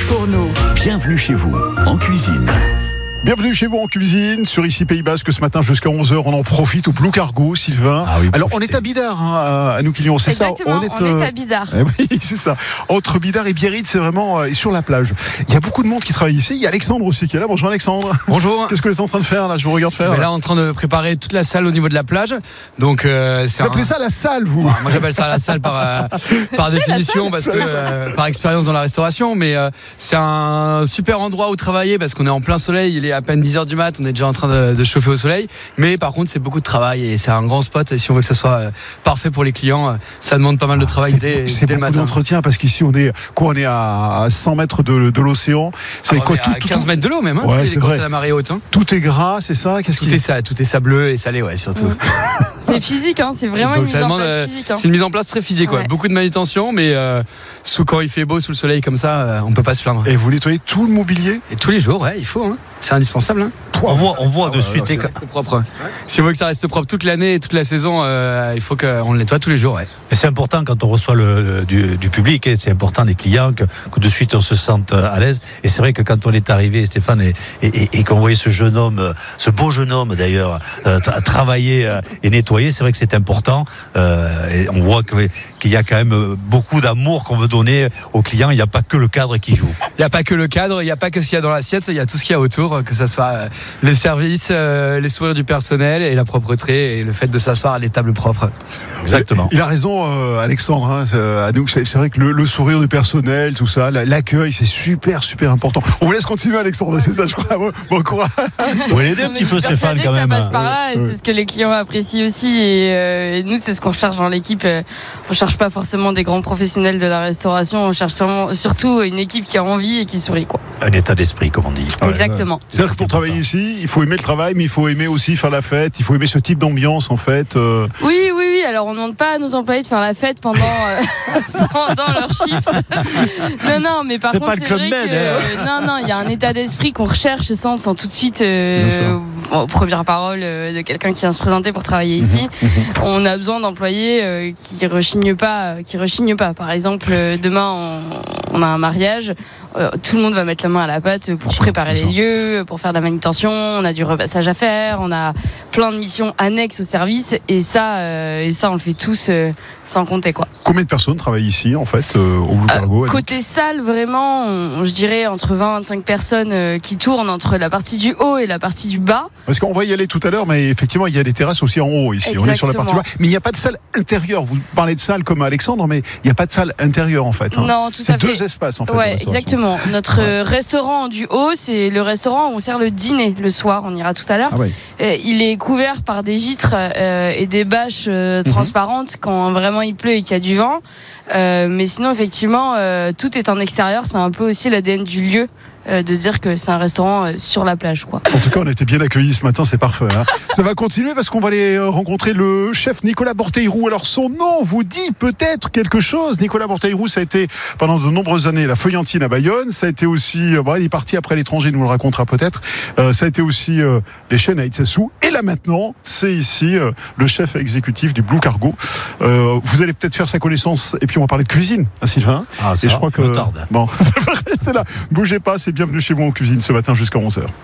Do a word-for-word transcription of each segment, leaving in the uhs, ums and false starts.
Fourneau. Bienvenue chez vous, en cuisine. Bienvenue chez vous en cuisine, sur ici Pays Basque. Ce matin jusqu'à onze heures, on en profite au Blue Cargo, Sylvain. Ah oui, Alors, on profitez. est à Bidart, hein, à nous qui c'est ça. Exactement, on est, euh... on est à Bidart. Eh oui, c'est ça. Entre Bidart et Biarritz, c'est vraiment euh, sur la plage. Il y a beaucoup de monde qui travaille ici. Il y a Alexandre aussi qui est là. Bonjour Alexandre. Bonjour. Qu'est-ce que vous êtes en train de faire là? Je vous regarde faire. Ben là, en train de préparer toute la salle au niveau de la plage. Donc, euh, c'est vous appelez un... ça la salle, vous? Enfin, moi, j'appelle ça la salle par, euh, par définition, parce que euh, par expérience dans la restauration. Mais euh, c'est un super endroit où travailler parce qu'on est en plein soleil. Il est à peine dix heures du mat. On est déjà en train de, de chauffer au soleil. Mais par contre, c'est beaucoup de travail et c'est un grand spot. Et si on veut que ça soit euh, parfait pour les clients, euh, ça demande pas mal de travail c'est, dès, c'est dès le beaucoup matin. d'entretien parce qu'ici on est quoi? On est à cent mètres de, de l'océan. C'est Alors, quoi on est tout, à tout, quinze mètres de l'eau même. Hein, Ouais, c'est, c'est quand vrai. c'est la marée haute. Hein. tout est gras, c'est ça? Qu'est-ce Tout qui est ça, tout est sableux et salé, ouais, surtout. Mmh. C'est physique, hein, c'est vraiment Donc, une ça mise en demande, place euh, physique. Hein. C'est une mise en place très physique, ouais. Ouais. Beaucoup de manutention, mais euh, sous quand il fait beau sous le soleil comme ça, euh, on peut pas se plaindre. Et vous nettoyez tout le mobilier? Et tous les jours, ouais, il faut, hein. C'est indispensable. Hein. On voit, on voit Ah de ouais, suite. ouais, et Ça reste propre. Si on veut que ça reste propre toute l'année et toute la saison, euh, il faut qu'on le nettoie tous les jours, ouais. Et c'est important quand on reçoit le, du, du public, et c'est important des clients que, que de suite on se sente à l'aise. Et c'est vrai que quand on est arrivé, Stéphane, et, et, et, et qu'on voyait ce jeune homme, ce beau jeune homme d'ailleurs, euh, t- travailler euh, et nettoyer, c'est vrai que c'est important. Euh, et on voit que, qu'il y a quand même beaucoup d'amour qu'on veut donner aux clients. Il n'y a pas que le cadre qui joue. Il n'y a pas que le cadre, il n'y a pas que ce qu'il y a dans l'assiette, il y a tout ce qu'il y a autour, que ce soit euh, les services, euh, les sourires du personnel et la propreté et le fait de s'asseoir à des tables propres. Exactement. Il a raison, euh, Alexandre. Hein, c'est, à nous, c'est, c'est vrai que le, le sourire du personnel, tout ça, la- l'accueil, c'est super, super important. On vous laisse continuer, Alexandre. C'est ça, je crois. Bon, bon courage. Vous voulez aider un On petit est peu persuadés Stéphane que quand ça même. passe par là et Ouais. c'est ce que les clients apprécient aussi et, euh, et nous c'est ce qu'on recherche dans l'équipe. Euh, on cherche pas forcément des grands professionnels de la restauration, on cherche sûrement- surtout une équipe qui a envie et qui sourit quoi. Un état d'esprit, comme on dit. Ouais, Exactement. C'est-à-dire que pour travailler ici, il faut aimer le travail, mais il faut aimer aussi faire la fête. Il faut aimer ce type d'ambiance, en fait. Euh, Oui, oui, oui. Alors on ne demande pas à nos employés de faire la fête pendant euh, pendant leur shift. Non, non, mais par C'est contre pas le c'est Club vrai Med, que hein. euh, non, non, il y a un état d'esprit qu'on recherche et ça on le sent tout de suite. Euh, Bien sûr. bon, première parole euh, de quelqu'un qui vient se présenter pour travailler ici. On a besoin d'employés euh, qui rechignent pas, euh, qui rechignent pas. Par exemple, euh, demain on, on a un mariage. Euh, tout le monde va mettre la main à la pâte pour sûr, préparer bien les sûr. lieux, pour faire de la manutention. On a du repassage à faire, on a plein de missions annexes au service et ça, euh, et ça on le fait tous euh, sans compter quoi. Combien de personnes travaillent ici, en fait, euh, au Blue Cargo? Euh, côté salle, vraiment, on- je dirais entre vingt et vingt-cinq personnes euh, qui tournent entre la partie du haut et la partie du bas. Parce qu'on va y aller tout à l'heure, mais effectivement, il y a des terrasses aussi en haut ici. On est sur la partie Exactement. bas. Mais il n'y a pas de salle intérieure. Vous parlez de salle comme Alexandre, mais il n'y a pas de salle intérieure, en fait. hein. Non, tout C'est à fait. deux espaces, en fait. de Ouais, restauration. exactement. Notre Ouais. euh, restaurant du haut, c'est le restaurant où on sert le dîner le soir. On ira tout à l'heure. Ah ouais. Euh, il est couvert par des gîtres euh, et des bâches euh, transparentes quand vraiment il pleut et qu'il y a du vent. Euh, mais sinon, effectivement, euh, tout est en extérieur. C'est un peu aussi l'A D N du lieu euh, de se dire que c'est un restaurant euh, sur la plage, quoi. En tout cas, on a été bien accueillis ce matin, c'est parfait. hein. Ça va continuer parce qu'on va aller euh, rencontrer le chef Nicolas Borteirou. Alors, son nom vous dit peut-être quelque chose. Nicolas Borteirou, ça a été pendant de nombreuses années la feuillantine à Bayonne. Ça a été aussi, euh, bon, il est parti après l'étranger, il nous le racontera peut-être. Euh, ça a été aussi euh, les chaînes à Itsassou. Et là maintenant, c'est ici euh, le chef exécutif du Blue Cargo. Euh, vous allez peut-être faire sa connaissance et puis on va parler de cuisine, hein, Sylvain. Ah, ça, et je crois que me tarde. bon, restez là, bougez pas, c'est bienvenue chez vous en cuisine ce matin jusqu'à onze heures.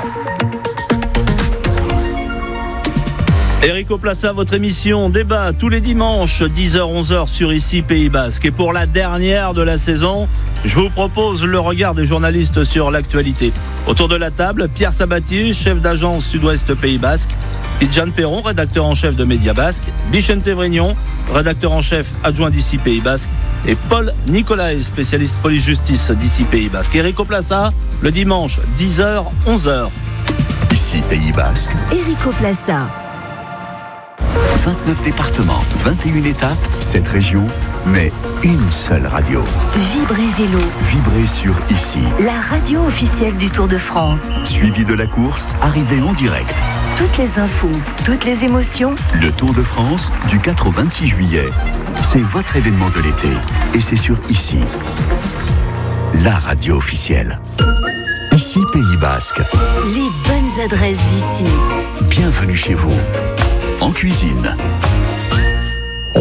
Erico Plaça, votre émission débat tous les dimanches, dix heures onze heures sur ici Pays Basque. Et pour la dernière de la saison, je vous propose le regard des journalistes sur l'actualité. Autour de la table, Pierre Sabatier, chef d'agence Sud-Ouest Pays Basque, Tidjane Perron, rédacteur en chef de Média Basque, Bichente Vrignon, rédacteur en chef adjoint d'ici Pays Basque, et Paul Nicolai, spécialiste police-justice d'ici Pays Basque. Erico Plaça, le dimanche, dix heures onze heures. Ici Pays Basque. Erico Plaça. vingt-neuf départements, vingt et une étapes, sept régions, mais une seule radio. Vibrez Vélo, Vibrez sur Ici. la radio officielle du Tour de France. Suivi de la course, arrivée en direct. Toutes les infos, toutes les émotions. Le Tour de France, du quatre au vingt-six juillet. C'est votre événement de l'été. Et c'est sur Ici. La radio officielle. Ici Pays Basque. Les bonnes adresses d'ici. Bienvenue chez vous. En cuisine. On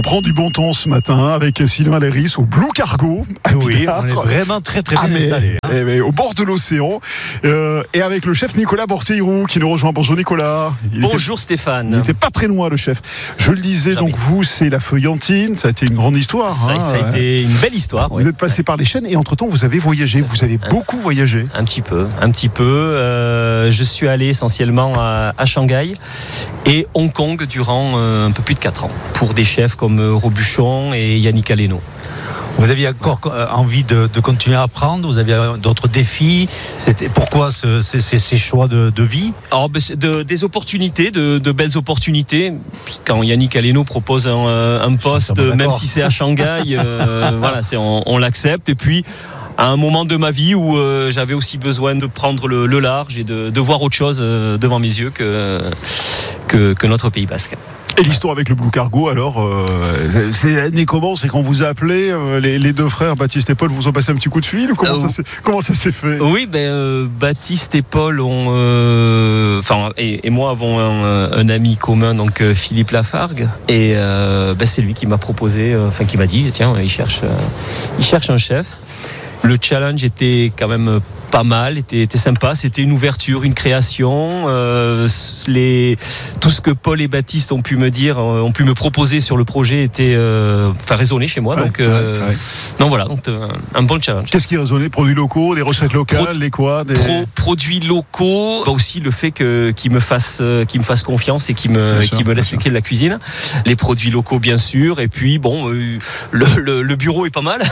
prend du bon temps ce matin avec Sylvain Léris au Blue Cargo. Oui, on est vraiment très très bien ah, mais, installé. Hein. Eh, mais, au bord de l'océan. Euh, et avec le chef Nicolas Borteiro qui nous rejoint. Bonjour Nicolas. Il Bonjour était, Stéphane. Il n'était pas très loin le chef. Je le disais, Jamais. donc vous, c'est la Feuillantine. Ça a été une grande histoire. Ça, hein, ça a ouais. été une belle histoire. Vous ouais. êtes passé par les chaînes et entre-temps, vous avez voyagé. Vous avez beaucoup voyagé. Un petit peu, un petit peu. Euh, je suis allé essentiellement à, à Shanghai et Hong Kong durant euh, un peu plus de quatre ans pour des chefs comme euh, Robuchon et Yannick Aleno. Vous aviez encore euh, envie de, de continuer à apprendre? Vous aviez d'autres défis? C'était pourquoi ce, ces, ces choix de, de vie? Alors, ben, c'est de, des opportunités, de, de belles opportunités. Quand Yannick Aleno propose un, un poste, même si c'est à Shanghai, euh, voilà, c'est, on, on l'accepte. Et puis, à un moment de ma vie où euh, j'avais aussi besoin de prendre le, le large et de, de voir autre chose euh, devant mes yeux que, que, que notre Pays Basque. Et l'histoire avec le Blue Cargo, alors, euh, c'est né comment? C'est quand vous a appelé, euh, les, les deux frères, Baptiste et Paul, vous ont passé un petit coup de fil ou comment, euh, ça, s'est, comment ça s'est fait? Oui, ben, euh, Baptiste et Paul ont, euh, enfin, et, et moi avons un, un ami commun, donc euh, Philippe Lafargue, et euh, ben, c'est lui qui m'a proposé, enfin, euh, qui m'a dit, tiens, il cherche, euh, il cherche un chef. Le challenge était quand même pas mal, était, était sympa. C'était une ouverture, une création. Euh, les, tout ce que Paul et Baptiste ont pu me dire, ont pu me proposer sur le projet était, euh, enfin, résonné chez moi. Ouais, donc, euh, ouais, ouais. non, voilà, donc euh, un bon challenge. Qu'est-ce qui résonnait? Produits locaux, des recettes locales, Pro, les quoi des... pro, Produits locaux. Bah aussi le fait que qu'ils me fassent, qu'ils me fassent confiance et qu'ils me, sûr, qu'ils me laissent les clés de la cuisine. Les produits locaux, bien sûr. Et puis bon, euh, le, le, le bureau est pas mal.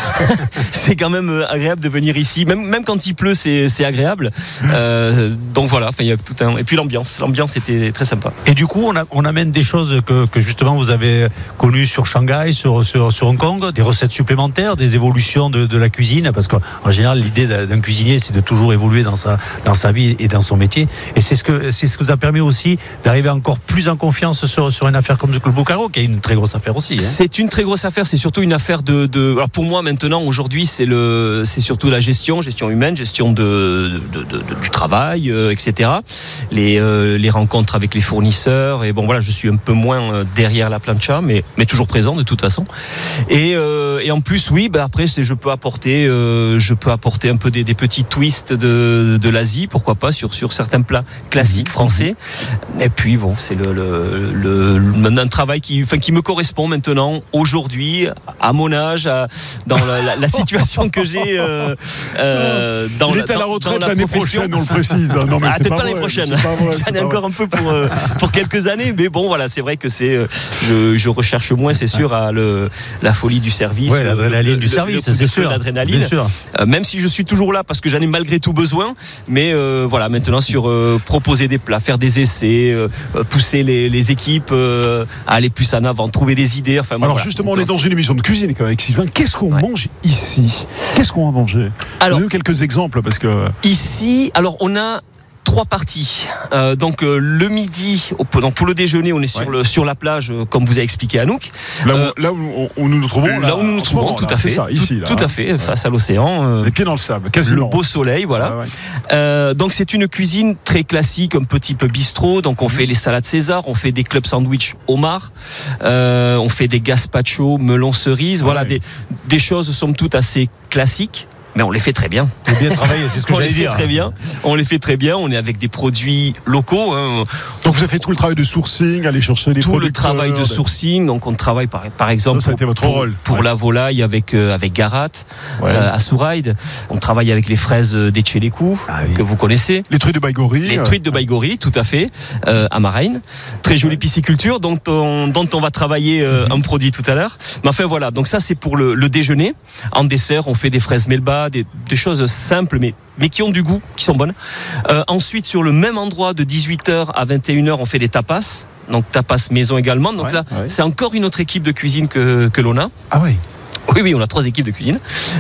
C'est quand même agréable de venir ici, même même quand il pleut, c'est, c'est agréable. Euh, donc voilà, enfin il y a tout un et puis l'ambiance, l'ambiance était très sympa. Et du coup, on, a, on amène des choses que, que justement vous avez connues sur Shanghai, sur, sur, sur Hong Kong, des recettes supplémentaires, des évolutions de, de la cuisine, parce qu'en général, l'idée d'un cuisinier, c'est de toujours évoluer dans sa dans sa vie et dans son métier. Et c'est ce que c'est ce que vous a permis aussi d'arriver encore plus en confiance sur sur une affaire comme le Blue Cargo, qui est une très grosse affaire aussi. Hein. C'est une très grosse affaire. C'est surtout une affaire de, de alors pour moi maintenant aujourd'hui, c'est le c'est surtout la gestion, gestion humaine, gestion de, de, de, de du travail, euh, et cetera. Les euh, les rencontres avec les fournisseurs et bon voilà, je suis un peu moins derrière la plancha, mais mais toujours présent de toute façon. Et euh, et en plus oui, bah après c'est je peux apporter euh, je peux apporter un peu des, des petits twists de de l'Asie, pourquoi pas sur sur certains plats classiques français. Et puis bon, c'est le le, le, le un travail qui enfin qui me correspond maintenant aujourd'hui à mon âge, à, dans la, la, la situation que j'ai euh, euh, dans Il la, est à la dans, retraite dans la l'année profession. prochaine, on le précise. Non, mais ah, c'est peut-être pas, pas l'année vrai, prochaine. c'est pas vrai, J'en c'est ai pas encore vrai. un peu pour euh, pour quelques années, mais bon voilà, c'est vrai que c'est euh, je, je recherche moins, c'est sûr, à le la folie du service, ouais, l'adrénaline le, du le, service, le c'est sûr. L'adrénaline. Bien sûr. Euh, même si je suis toujours là parce que j'en ai malgré tout besoin, mais euh, voilà, maintenant sur euh, proposer des plats, faire des essais, euh, pousser les, les équipes euh, à aller plus en avant, trouver des idées. Enfin, bon, Alors voilà. justement, on est dans une émission de cuisine quand même avec Sylvain. Qu'est-ce qu'on Ouais. mange ici? Qu'est-ce qu'on va manger? Alors, Donnez-nous quelques exemples parce que ici, alors on a trois parties. Euh, donc euh, le midi, au, donc pour le déjeuner, on est sur, Ouais. le, sur la plage, euh, comme vous a expliqué Anouk. là où, Euh, là où, on- où nous nous trouvons, Là où nous nous en ce trouvons, moment, tout là, à fait. c'est ça, ici, tout, là, tout hein. à fait, face à l'océan. euh, Les pieds dans le sable, le quasiment. beau soleil, voilà. Ouais, ouais. Euh, donc c'est une cuisine très classique, un petit peu bistrot. Donc on fait les salades César, on fait des club sandwich homard, euh, on fait des gazpacho melon cerise. Ouais. Voilà des, des choses somme toute assez classiques. Mais on les fait très bien. C'est bien travaillé, c'est ce que on les j'allais fait dire. très bien. On les fait très bien. On est avec des produits locaux. Hein. Donc vous avez fait tout le travail de sourcing, aller chercher les Tout le producteurs, travail de des- sourcing. Donc on travaille par, par exemple Ça, ça a été pour, votre pour, rôle. pour Ouais. la volaille avec euh, avec Garat Ouais. euh, à Souraïd. On travaille avec les fraises d'Etchelécou Ah oui. que vous connaissez. Les trucs de Baïgori. Les euh, truites de Baïgori, tout à fait, euh, à Marraine. Très jolie pisciculture, dont on, dont on va travailler euh, un produit tout à l'heure. Mais enfin voilà, donc ça c'est pour le, le déjeuner. En dessert, on fait des fraises melba, des, des choses simples mais, mais qui ont du goût, qui sont bonnes. Euh, ensuite, sur le même endroit, de dix-huit heures à vingt et une heures, on fait des tapas. Donc tapas maison également. Donc Ouais, là, ouais. c'est encore une autre équipe de cuisine que, que l'on a. Ah oui. Oui, oui, on a trois équipes de cuisine.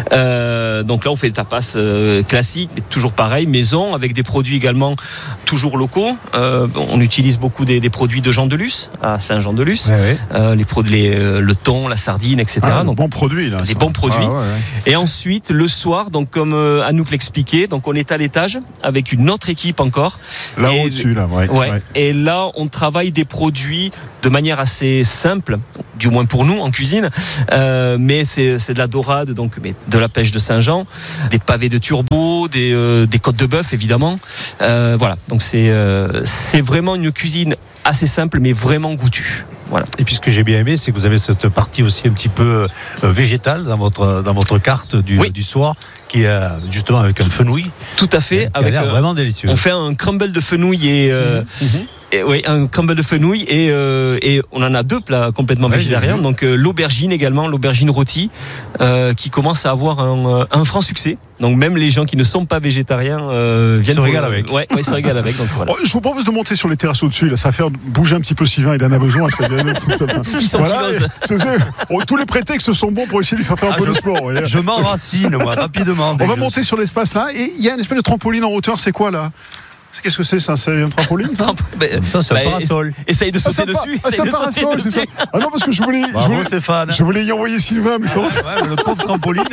Euh, donc là, on fait le tapas euh, classique, mais toujours pareil, maison, avec des produits également toujours locaux. Euh, on utilise beaucoup des, des produits de Jean de Luz, à Saint-Jean-de-Luz. Ouais, ouais. Euh, les produits, les, euh, le thon, la sardine, et cetera. Ah, donc, bons produits, là. des ça. bons produits. Ah, ouais, ouais. Et ensuite, le soir, donc comme euh, Anouk l'expliquait, donc on est à l'étage avec une autre équipe encore. Là Et- au-dessus, là, ouais. Ouais. ouais. Et là, on travaille des produits de manière assez simple, du moins pour nous en cuisine. Euh, mais c'est, c'est de la dorade, donc mais de la pêche de Saint-Jean, des pavés de turbo, des, euh, des côtes de bœuf évidemment. Euh, voilà. Donc c'est euh, c'est vraiment une cuisine assez simple, mais vraiment goûtue. Voilà. Et puis ce que j'ai bien aimé, c'est que vous avez cette partie aussi un petit peu euh, végétale dans votre dans votre carte du, Oui. du soir, qui est euh, justement avec un fenouil, Tout à fait. qui a Avec l'air euh, vraiment délicieux. on fait un crumble de fenouil et euh, Et, oui, un crumble de fenouil et, euh, et on en a deux plats complètement Ouais, végétariens. j'ai vu. Donc euh, l'aubergine également, l'aubergine rôtie, euh, qui commence à avoir un, euh, un franc succès. Donc même les gens qui ne sont pas végétariens euh, viennent se pour- régalent avec. Ouais, ouais, se régalent avec. Donc voilà. Oh, je vous propose de monter sur les terrasses au-dessus, là, ça va faire bouger un petit peu Sylvain, il en a besoin. Ça, Qui sont kilos. c'est- c'est- oh, tous les prétextes sont bons pour essayer de lui faire faire un Ah, peu je- de sport. voyez. Je m'enracine, moi, rapidement. On va monter sur l'espace là, et il y a une espèce de trampoline en hauteur, c'est quoi là? Qu'est-ce que c'est ça? C'est un trampoline ça? Ben, Ça, c'est un ben, parasol. Essaye de Ah, sauter c'est un par- dessus. ah, c'est essaye un de sauter parasol, c'est ça. dessus. Ah non, parce que je voulais, je Bravo, voulais, Stéphane. je voulais y envoyer Sylvain, mais ça va. Ouais, ouais, le pauvre trampoline,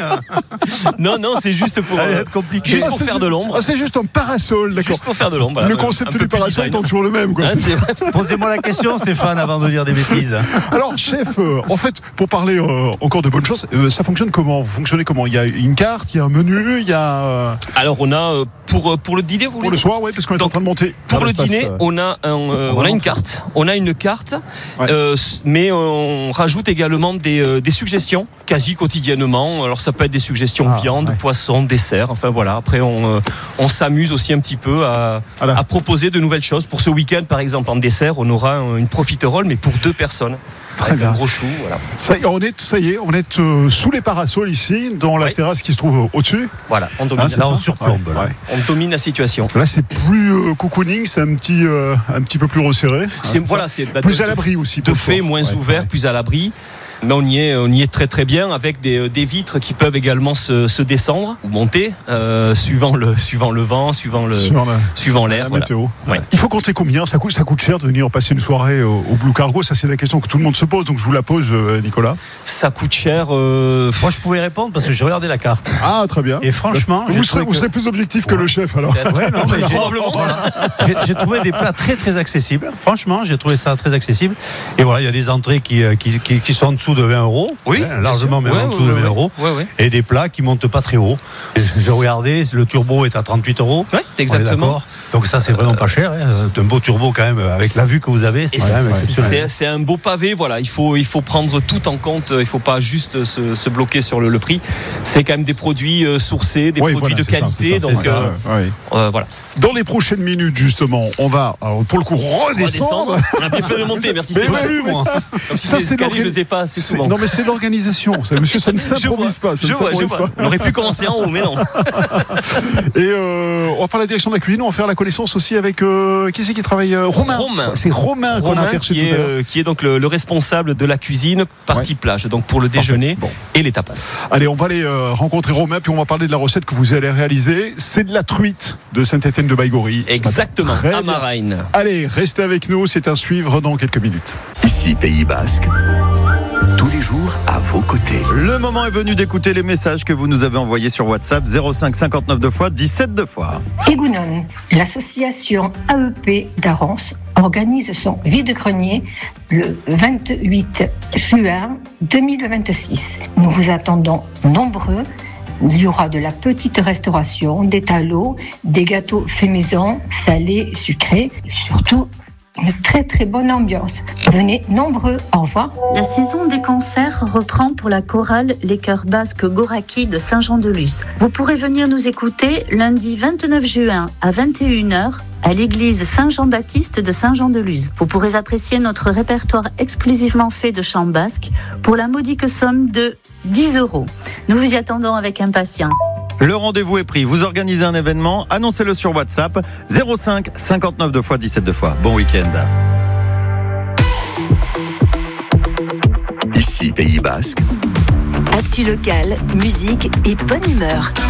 Non, non, c'est juste pour, ça allait euh, être compliqué. juste Ah, pour c'est faire ju- de l'ombre. Ah, c'est juste un parasol, d'accord. Juste pour faire de l'ombre. voilà. Le Un concept peu du plus parasol design. est toujours le même. Quoi. Hein, c'est- Posez-moi la question, Stéphane, avant de dire des bêtises. Alors, chef, euh, en fait, pour parler euh, encore de bonnes choses, euh, ça fonctionne comment? Vous fonctionnez comment? Il y a une carte, il y a un menu, il y a euh, Alors on a euh, pour pour le dîner, vous pour voulez le soir, ouais, parce qu'on est en Donc, train de monter. Pour dans le l'espace, dîner, euh, on a un, euh, on on va a une rentrer. carte. On a une carte, Ouais. euh, mais on rajoute également des, euh, des suggestions quasi quotidiennement. Alors ça peut être des suggestions Ah, viande, ouais. poisson, dessert. Enfin voilà. Après on euh, on s'amuse aussi un petit peu à, Voilà. à proposer de nouvelles choses. Pour ce week-end, par exemple, en dessert, on aura un- une profiterole, mais pour deux personnes. Très Avec bien. un gros chou. Voilà. Ça y est, on est, ça y est, on est euh, sous les parasols ici, dans la Oui. terrasse qui se trouve euh, au-dessus. Voilà. On domine. Hein, c'est Là, ça on surplombe. Ouais, là. ouais. on domine la situation. Là, c'est plus euh, cocooning, c'est un petit, euh, un petit peu plus resserré. C'est Ah, voilà, c'est bah, plus de- à l'abri aussi. de pour fait force. moins Ouais, ouvert, ouais. plus à l'abri. Mais on y est, on y est très très bien avec des, des vitres qui peuvent également se, se descendre ou monter euh, suivant le suivant le vent, suivant le Sur la- suivant la l'air. Voilà. météo. Ouais. Il faut compter combien ça coûte, ça coûte cher de venir passer une soirée au, au Blue Cargo. Ça, c'est la question que tout le monde se pose. Donc, je vous la pose, euh, Nicolas. Ça coûte cher. euh, Moi, je pouvais répondre parce que j'ai regardé la carte. Ah, très bien. Et franchement, j'ai vous serez, trouvé vous que- serez plus objectif que Ouais. le chef, alors. peut-être. Ouais, non, mais j'ai- Probablement. J'ai- J'ai trouvé des plats très très accessibles. Franchement, j'ai trouvé ça très accessible. Et voilà, il y a des entrées qui, euh, qui, qui, qui sont en dessous de vingt euros. Oui, Hein, bien largement sûr. même Ouais, en dessous ouais, de ouais, vingt euros. Ouais, ouais. Et des plats qui montent pas très haut. Et J'ai regardé, le turbo est à trente-huit euros. Ouais, On est exactement. d'accord. Donc ça, c'est vraiment pas cher. Hein. Un beau turbo quand même, avec la vue que vous avez, c'est Et quand même c'est- exceptionnel. c'est c'est un beau pavé, voilà. Il faut il faut prendre tout en compte. Il faut pas juste se, se bloquer sur le, le prix. C'est quand même des produits euh, sourcés, des Oui, produits voilà, de c'est ça, qualité. c'est ça, donc c'est ça, euh, ouais. euh, voilà. Dans les prochaines minutes, justement, on va, alors, pour le coup, redescendre. Redescendre. On a bien fait de monter. Merci Mais Stéphane. oui, moi. Comme si Ça, les c'est escaliers, je l'organi- les ai pas assez C'est- souvent. Non, mais c'est l'organisation. Ça, Monsieur, ça ne Je vois, s'improvise pas. Ça je ne vois, je s'improvise vois. pas. On aurait pu commencer en haut, mais non. Et euh, on va parler de la direction de la cuisine. On va faire la connaissance aussi avec euh, qui c'est qui travaille euh, Romain. Romain. C'est Romain, qu'on a Romain aperçu qui tout est, à l'heure. euh, qui est donc le, le responsable de la cuisine partie Ouais. plage, donc pour le déjeuner Bon. et les tapas. Allez, on va aller euh, rencontrer Romain, puis on va parler de la recette que vous allez réaliser. C'est de la truite de Saint-Étienne de Baïgorry. ce matin. Exactement, Très à bien. Marraine. Allez, restez avec nous. C'est à suivre dans quelques minutes. Ici Pays Basque, tous les jours à vos côtés. Le moment est venu d'écouter les messages que vous nous avez envoyés sur WhatsApp zéro cinq cinquante-neuf deux fois dix-sept deux fois. Egounon, l'association A E P d'Arance organise son vide-grenier le vingt-huit juin deux mille vingt-six. Nous vous attendons nombreux. Il y aura de la petite restauration, des talots, des gâteaux faits maison, salés, sucrés, et surtout une très très bonne ambiance. Venez nombreux, au revoir. La saison des concerts reprend pour la chorale Les Chœurs Basques Goraki de Saint-Jean-de-Luz. Vous pourrez venir nous écouter lundi vingt-neuf juin à vingt et une heures à l'église Saint-Jean-Baptiste de Saint-Jean-de-Luz. Vous pourrez apprécier notre répertoire exclusivement fait de chants basques pour la modique somme de dix euros. Nous vous y attendons avec impatience. Le rendez-vous est pris. Vous organisez un événement, annoncez-le sur WhatsApp zéro cinq cinquante-neuf deux fois dix-sept deux fois. Bon week-end. Ici Pays Basque, Actu locale, musique et bonne humeur.